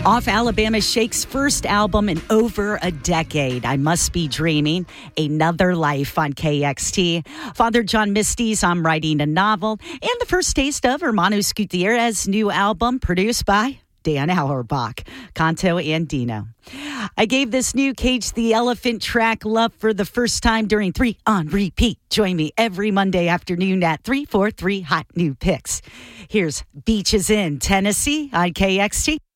Off Alabama Shake's first album in over a decade, I Must Be Dreaming, Another Life on KXT. Father John Misty's I'm Writing a Novel, and the first taste of Hermanos Gutierrez's new album, produced by Dan Auerbach, Canto and Dino. I gave this new Cage the Elephant track love for the first time during 3 on Repeat. Join me every Monday afternoon at 3 for 3 hot new picks. Here's Beaches in Tennessee on KXT.